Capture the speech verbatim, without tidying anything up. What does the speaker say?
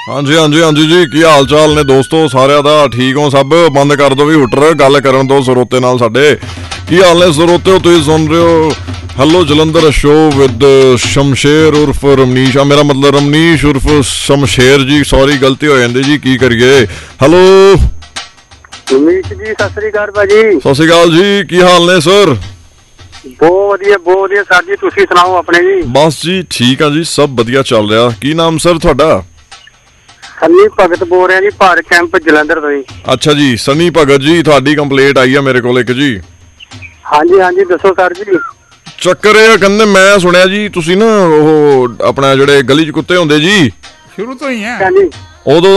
ਹਾਂਜੀ ਹਾਂਜੀ ਹਾਂਜੀ ਜੀ, ਕੀ ਹਾਲ ਚਾਲ ਨੇ ਦੋਸਤੋ ਸਾਰਿਆਂ ਦਾ? ਠੀਕ ਹੋ ਸਭ? ਬੰਦ ਕਰ ਦੋ ਵੀ ਹੁਟਰ, ਗੱਲ ਕਰਨ ਦੋ ਸਰੋਤੇ ਨਾਲ ਸਾਡੇ। ਕੀ ਹਾਲ ਨੇ ਸਰੋਤਿਓ? ਤੁਸੀਂ ਸੁਣ ਰਹੇ ਹੋ hello Jalandhar show with Shamsher ਉਰਫ ਰਮਨੀਸ਼। ਆ ਮੇਰਾ ਮਤਲਬ ਰਮਨੀਸ਼ ਉਰਫ ਸ਼ਮਸ਼ੇਰ ਜੀ, ਸੌਰੀ ਗਲਤੀ ਹੋ ਜਾਂਦੀ ਜੀ, ਕੀ ਕਰੀਏ। ਹੈਲੋ ਰਮਨੀਸ਼ ਜੀ, ਸਤਿ ਸ੍ਰੀ ਅਕਾਲ ਭਾਜੀ। ਸਤਿ ਸ਼੍ਰੀ ਅਕਾਲ ਜੀ, ਕੀ ਹਾਲ ਨੇ ਸਰ? ਬਹੁਤ ਵਧੀਆ ਬਹੁਤ ਵਧੀਆ ਸਰ ਜੀ, ਤੁਸੀਂ ਸੁਣਾਓ ਆਪਣੇ ਜੀ? ਬਸ ਜੀ ਠੀਕ ਆ ਜੀ, ਸਭ ਵਧੀਆ ਚੱਲ ਰਿਹਾ। ਕੀ ਨਾਮ ਸਰ ਤੁਹਾਡਾ? ਸਨੀ ਭਗਤ ਬੋਲ ਰਿਹਾ ਜੀ, ਭਾਰਤ ਕੈਂਪ ਜਲੰਧਰ ਤੋਂ ਜੀ। ਅੱਛਾ ਜੀ, ਸਨੀ ਭਗਤ ਜੀ, ਤੁਹਾਡੀ ਕੰਪਲੇਂਟ ਆਈ ਆ ਮੇਰੇ ਕੋਲ ਇੱਕ ਜੀ। ਹਾਂਜੀ ਹਾਂਜੀ, ਦੱਸੋ ਸਰ ਜੀ। ਚੱਕਰ ਇਹ ਕਹਿੰਦੇ, ਮੈਂ ਸੁਣਿਆ ਜੀ ਤੁਸੀਂ ਨਾ ਉਹ ਆਪਣਾ ਜਿਹੜੇ ਗਲੀ 'ਚ ਕੁੱਤੇ ਹੁੰਦੇ ਜੀ, ਸ਼ੁਰੂ ਤੋਂ ਹੀ ਹੈ ਹਾਂਜੀ ਉਦੋਂ